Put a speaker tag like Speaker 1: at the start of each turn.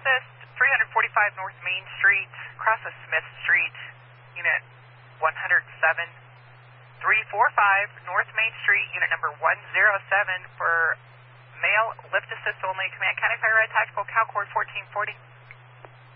Speaker 1: assist, 345 North Main Street, cross of Smith Street, unit 107. 345 North Main Street, unit number 107 for male lift assist only. Command County Fire Red Tactical, Cal Cord 1440.